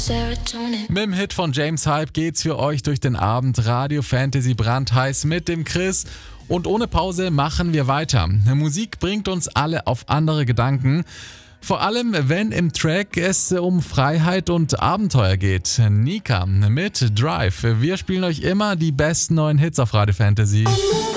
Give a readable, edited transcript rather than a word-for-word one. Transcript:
Mit dem Hit von James Hype geht's für euch durch den Abend. Radio Fantasy brandheiß mit dem Chris. Und ohne Pause machen wir weiter. Musik bringt uns alle auf andere Gedanken. Vor allem, wenn im Track es um Freiheit und Abenteuer geht. Nika mit Drive. Wir spielen euch immer die besten neuen Hits auf Radio Fantasy.